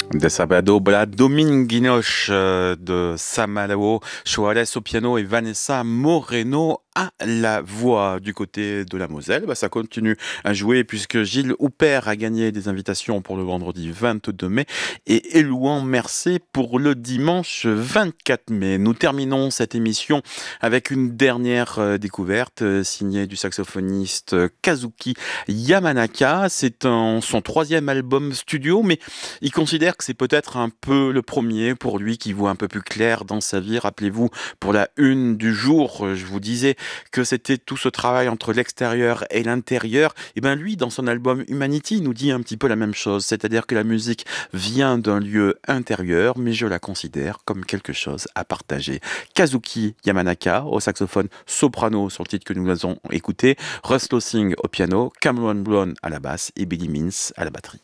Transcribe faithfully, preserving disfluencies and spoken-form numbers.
De Sabado Bla Dominguinos euh, de Samalao, Suarez au piano et Vanessa Moreno à la voix. Du côté de la Moselle, bah, ça continue à jouer puisque Gilles Houpert a gagné des invitations pour le vendredi vingt-deux mai et Élouan Mercé pour le dimanche vingt-quatre mai. Nous terminons cette émission avec une dernière euh, découverte euh, signée du saxophoniste euh, Kazuki Yamanaka. C'est un- son troisième album studio, mais il considère que c'est peut-être un peu le premier pour lui qui voit un peu plus clair dans sa vie. Rappelez-vous, pour la une du jour, euh, je vous disais que c'était tout ce travail entre l'extérieur et l'intérieur. Et bien lui, dans son album Humanity, il nous dit un petit peu la même chose, c'est-à-dire que la musique vient d'un lieu intérieur, mais je la considère comme quelque chose à partager. Kazuki Yamanaka au saxophone soprano sur le titre que nous avons écouté, Russ Lossing au piano, Cameron Brown à la basse et Billy Means à la batterie.